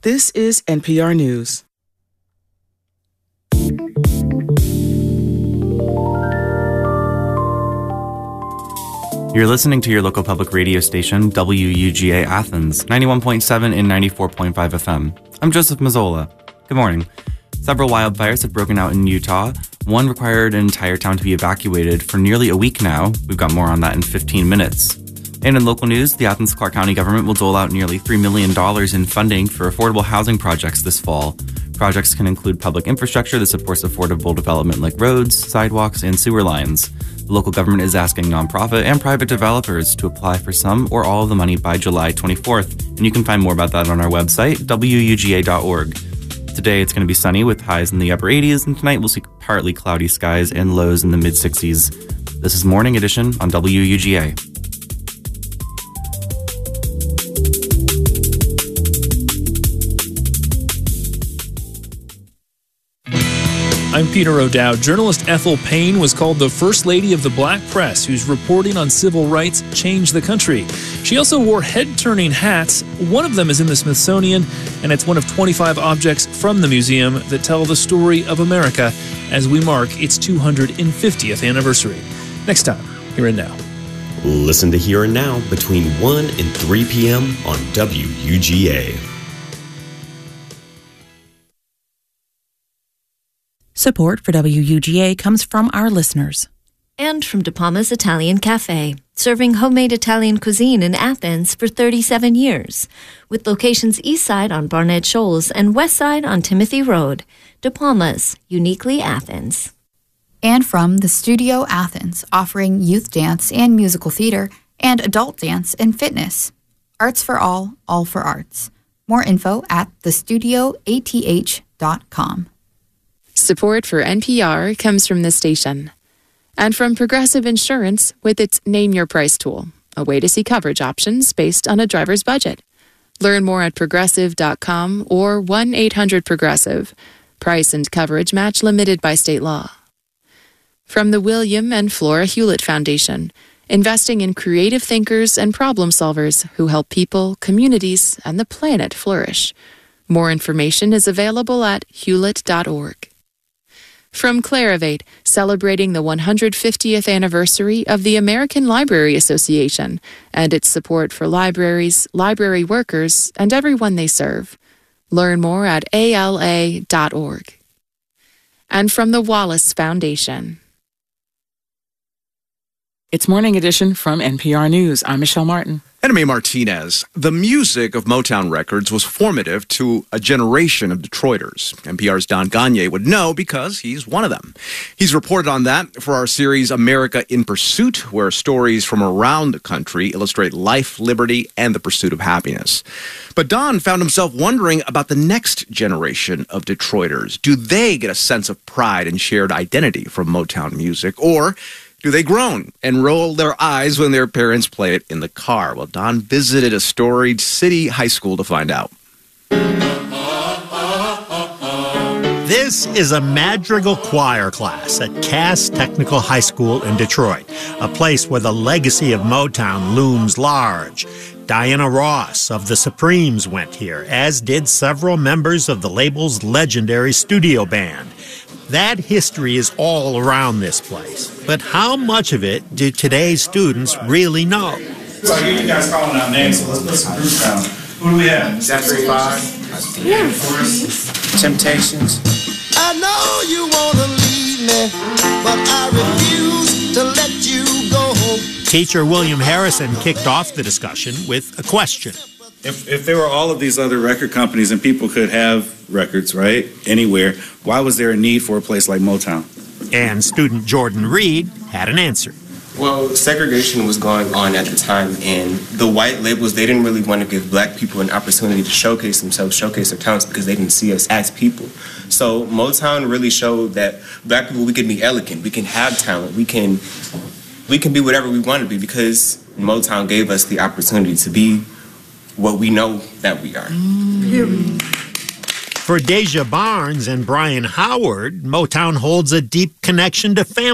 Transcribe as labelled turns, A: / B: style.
A: This is NPR News.
B: You're listening to your local public radio station, WUGA Athens, 91.7 and 94.5 FM. I'm Joseph Mazzola. Good morning. Several wildfires have broken out in Utah. One required an entire town to be evacuated for nearly a week now. We've got more on that in 15 minutes. And in local news, the Athens-Clarke County government will dole out nearly $3 million in funding for affordable housing projects this fall. Projects can include public infrastructure that supports affordable development like roads, sidewalks, and sewer lines. The local government is asking nonprofit and private developers to apply for some or all of the money by July 24th. And you can find more about that on our website, wuga.org. Today it's going to be sunny with highs in the upper 80s, and tonight we'll see partly cloudy skies and lows in the mid-60s. This is Morning Edition on WUGA.
C: I'm Peter O'Dowd. Journalist Ethel Payne was called the First Lady of the Black Press, whose reporting on civil rights changed the country. She also wore head-turning hats. One of them is in the Smithsonian, and it's one of 25 objects from the museum that tell the story of America as we mark its 250th anniversary. Next time, Here and Now.
D: Listen to Here and Now between 1 and 3 p.m. on WUGA.
E: Support for WUGA comes from our listeners.
F: And from De Palma's Italian Cafe, serving homemade Italian cuisine in Athens for 37 years, with locations east side on Barnett Shoals and west side on Timothy Road. De Palma's, uniquely Athens.
G: And from the Studio Athens, offering youth dance and musical theater, and adult dance and fitness. Arts for all for arts. More info at thestudioath.com.
H: Support for NPR comes from this station. And from Progressive Insurance with its Name Your Price tool, a way to see coverage options based on a driver's budget. Learn more at progressive.com or 1-800-PROGRESSIVE. Price and coverage match limited by state law. From the William and Flora Hewlett Foundation, investing in creative thinkers and problem solvers who help people, communities, and the planet flourish. More information is available at hewlett.org. From Clarivate, celebrating the 150th anniversary of the American Library Association and its support for libraries, library workers, and everyone they serve. Learn more at ala.org. And from the Wallace Foundation.
A: It's Morning Edition from NPR News. I'm Michelle Martin.
I: And I'm A. Martinez. The music of Motown Records was formative to a generation of Detroiters. NPR's Don Gagné would know because he's one of them. He's reported on that for our series America in Pursuit, where stories from around the country illustrate life, liberty, and the pursuit of happiness. But Don found himself wondering about the next generation of Detroiters. Do they get a sense of pride and shared identity from Motown music, or do they groan and roll their eyes when their parents play it in the car? Well, Don visited a storied city high school to find out.
J: This is a madrigal choir class at Cass Technical High School in Detroit, a place where the legacy of Motown looms large. Diana Ross of the Supremes went here, as did several members of the label's legendary studio band. That history is all around this place. But how much of it do today's students really know?
K: So I hear you guys calling out names, so let's put some groups down. Who do we have? Zachary 5. Yeah. Temptations.
L: I know you want to leave me, but I refuse to let you go.
J: Teacher William Harrison kicked off the discussion with a question.
K: If there were all of these other record companies and people could have records, right, anywhere, why was there a need for a place like Motown?
J: And student Jordan Reed had an answer.
M: Well, segregation was going on at the time, and the white labels, they didn't really want to give black people an opportunity to showcase themselves, showcase their talents, because they didn't see us as people. So Motown really showed that black people, we can be elegant, we can have talent, we can be whatever we want to be, because Motown gave us the opportunity to be what we know that we are.
J: For Deja Barnes and Brian Howard, Motown holds a deep connection to family.